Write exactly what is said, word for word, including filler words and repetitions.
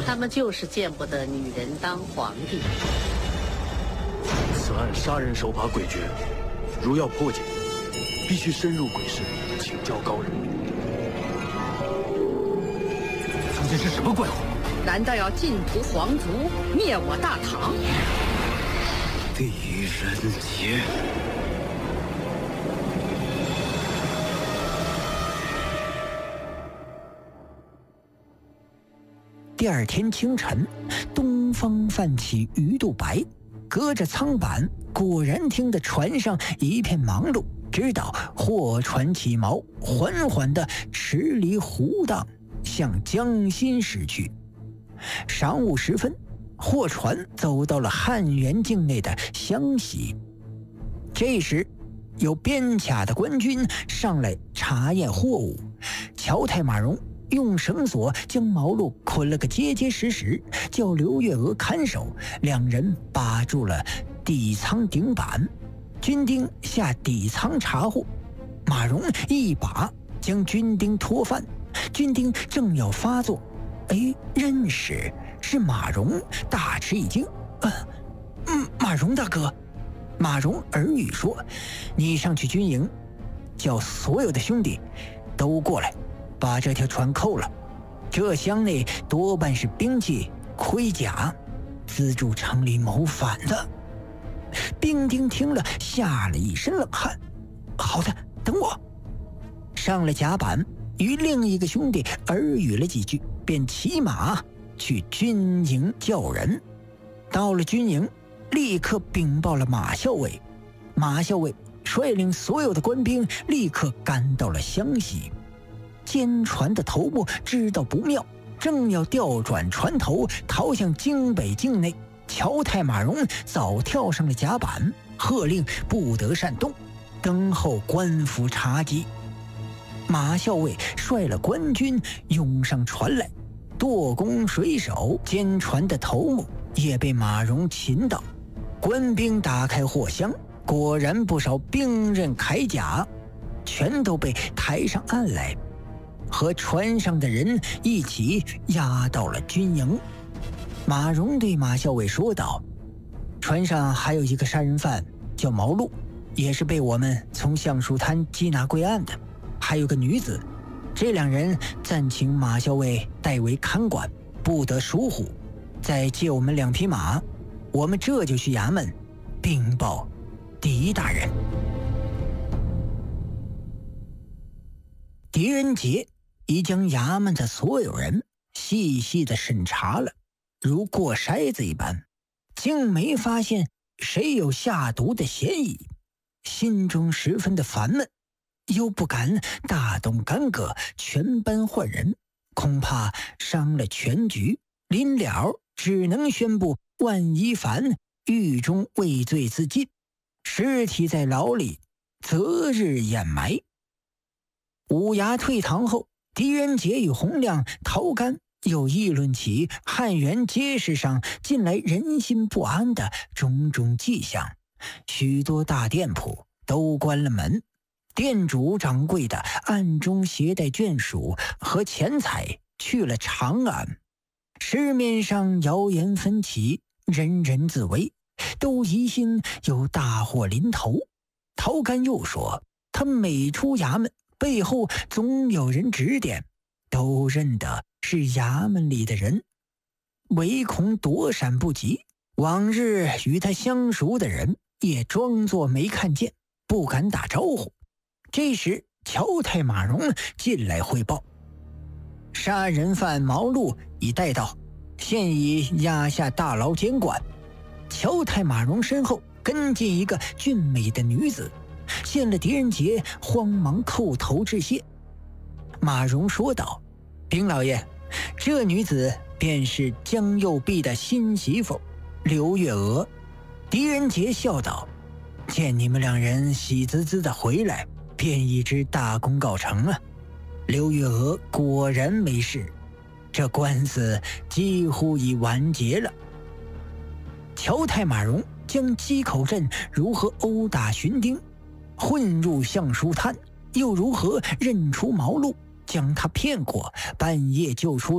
他们就是见不得女人当皇帝。 此案杀人手法诡谲，如要破解，必须深入鬼市，请教高人。 究竟是什么怪物？ 难道要尽屠皇族，灭我大唐？ 狄仁杰。 第二天清晨，东方泛起鱼肚白，隔着舱板，果然听得船上一片忙碌，直到货船起锚，缓缓地驰离湖荡，向江心驶去。晌午时分，货船走到了汉元境内的湘西。这时，有边卡的官军上来查验货物，乔太马荣用绳索将毛路捆了个结结实实，叫刘月娥看守，两人把住了底舱顶板。军丁下底舱查获，马荣一把将军丁拖翻，军丁正要发作，哎，认识是马荣，大吃一惊。呃，嗯，马荣大哥。马荣耳语说：“你上去军营，叫所有的兄弟都过来，把这条船扣了。这箱内多半是兵器、盔甲，资助城里谋反的。”兵丁听了，吓了一身冷汗。好的，等我。上了甲板，与另一个兄弟耳语了几句，便骑马去军营叫人。到了军营，立刻禀报了马校尉。马校尉率领所有的官兵立刻赶到了湘西。监船的头目知道不妙，正要调转船头逃向京北境内，乔太马荣早跳上了甲板，喝令不得擅动，等候官府查缉。马校尉率了官军涌上船来，舵工水手监船的头目也被马荣擒到。官兵打开货箱，果然不少兵刃铠甲，全都被抬上岸来，和船上的人一起押到了军营。马荣对马校尉说道：“船上还有一个杀人犯叫毛路，也是被我们从橡树滩缉拿归案的，还有个女子，这两人暂请马校尉代为看管，不得疏忽，再借我们两匹马，我们这就去衙门禀报狄大人。”狄仁杰已将衙门的所有人细细的审查了，如过筛子一般，竟没发现谁有下毒的嫌疑，心中十分的烦闷，又不敢大动干戈全班换人，恐怕伤了全局，临了只能宣布万一凡狱中畏罪自尽，尸体在牢里择日掩埋。五衙退堂后，狄仁杰与洪亮、陶干又议论起汉元街市上近来人心不安的种种迹象，许多大店铺都关了门，店主掌柜的暗中携带眷属和钱财去了长安。市面上谣言纷起，人人自危，都疑心有大祸临头。陶干又说，他每出衙门，背后总有人指点，都认得是衙门里的人，唯恐躲闪不及，往日与他相熟的人也装作没看见，不敢打招呼。这时乔太马荣进来汇报，杀人犯毛路已带到，现已押下大牢监管。乔太马荣身后跟进一个俊美的女子，见了狄仁杰，慌忙叩头致谢。马荣说道：“禀老爷，这女子便是江右弼的新媳妇刘月娥。”狄仁杰笑道：“见你们两人喜滋滋的回来，便已知大功告成了。刘月娥果然没事，这官司几乎已完结了。”乔太马荣将鸡口镇如何殴打巡丁，混入橡树滩，又如何认出毛路，将他骗过，半夜救出